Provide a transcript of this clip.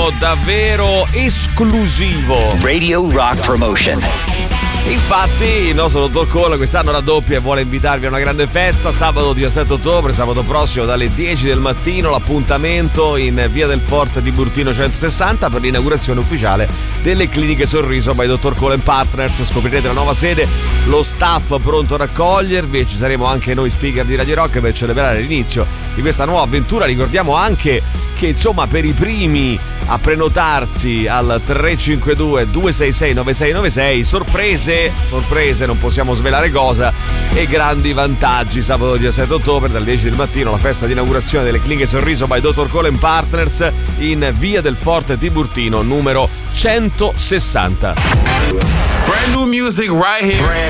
momento davvero esclusivo. Radio Rock Promotion. Infatti il nostro Dottor Cole quest'anno raddoppia e vuole invitarvi a una grande festa sabato 17 ottobre, sabato prossimo dalle 10 del mattino, l'appuntamento in via del Forte Tiburtino 160 per l'inaugurazione ufficiale delle cliniche Sorriso by Dottor Cole Partners. Scoprirete la nuova sede, lo staff pronto a raccogliervi e ci saremo anche noi speaker di Radio Rock per celebrare l'inizio di questa nuova avventura. Ricordiamo anche che insomma per i primi a prenotarsi al 352 266 9696 sorprese, non possiamo svelare cosa, e grandi vantaggi. Sabato 17 ottobre dalle 10 del mattino la festa di inaugurazione delle cliniche Sorriso by Dottor Cole Partners in via del Forte Tiburtino numero 160. Brand new music right here.